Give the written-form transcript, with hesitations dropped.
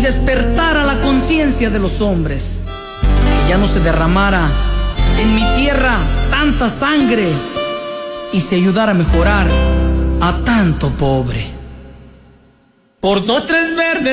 despertara la conciencia de los hombres, que ya no se derramara en mi tierra tanta sangre y se ayudara a mejorar a tanto pobre. Por 2, 3 verdes